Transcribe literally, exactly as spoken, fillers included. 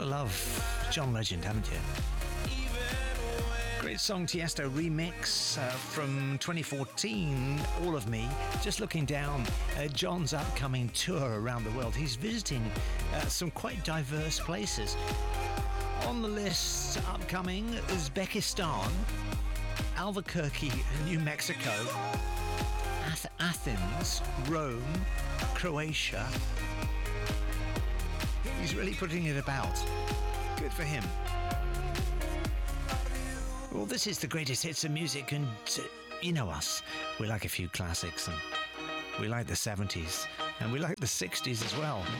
love John Legend, haven't you? Great song, Tiesto remix uh, from twenty fourteen, All of Me. Just looking down at John's upcoming tour around the world. He's visiting uh, some quite diverse places. On the list, upcoming, Uzbekistan, Albuquerque, New Mexico, Ath- Athens, Rome, Croatia. He's really putting it about. Good for him. Well, this is the greatest hits of music, and uh, you know us. We like a few classics, and we like the seventies, and we like the sixties as well.